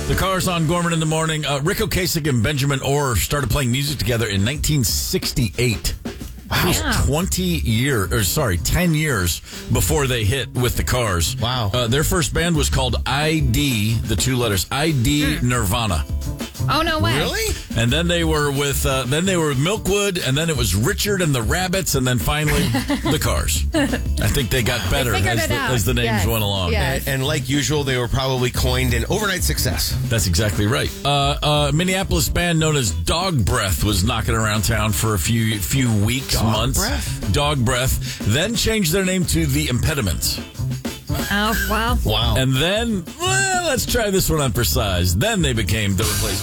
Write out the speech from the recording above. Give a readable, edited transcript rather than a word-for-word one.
The Cars on Gorman in the morning. Rick Ocasek and Benjamin Orr started playing music together in 1968. Wow. It was 10 years before they hit with the Cars. Wow. Their first band was called ID, the two letters, ID Nirvana. Oh, no way. Really? And then they were with Milkwood, and then it was Richard and the Rabbits, and then finally the Cars. I think they got better as the names went along. Yes. And like usual, they were probably coined an overnight success. That's exactly right. Minneapolis band known as Dog Breath was knocking around town for a few weeks, months. Dog Breath. Then changed their name to The Impediments. Oh, wow. Wow. And then, let's try this one on for size. Then they became the replacement.